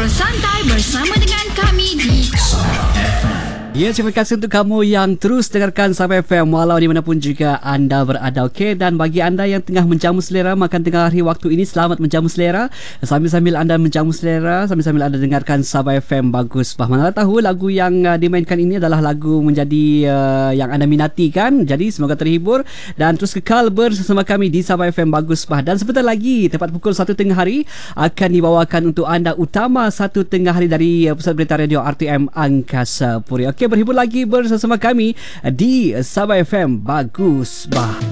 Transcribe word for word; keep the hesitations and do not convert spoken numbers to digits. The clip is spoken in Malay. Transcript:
Terus santai bersama dengan kami di Ya, terima kasih untuk kamu yang terus dengarkan Sabah F M walau di manapun juga anda berada, okey. Dan bagi anda yang tengah menjamu selera, makan tengah hari waktu ini, selamat menjamu selera. Sambil-sambil anda menjamu selera, sambil-sambil anda dengarkan Sabah F M bagus. Bah, mana tahu lagu yang uh, dimainkan ini adalah lagu menjadi uh, yang anda minati kan. Jadi semoga terhibur dan terus kekal bersama kami di Sabah F M bagus. Bah. Dan sebentar lagi tepat pukul satu tengah hari akan dibawakan untuk anda utama satu tengah hari dari uh, Pusat Berita Radio R T M Angkasa Puri. Okey, berhibur lagi bersama kami di Sabah F M bagus. Bah.